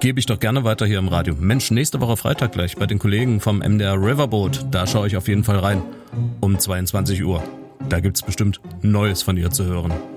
gebe ich doch gerne weiter hier im Radio. Mensch, nächste Woche Freitag gleich bei den Kollegen vom MDR Riverboat. Da schaue ich auf jeden Fall rein. Um 22 Uhr. Da gibt's bestimmt Neues von ihr zu hören.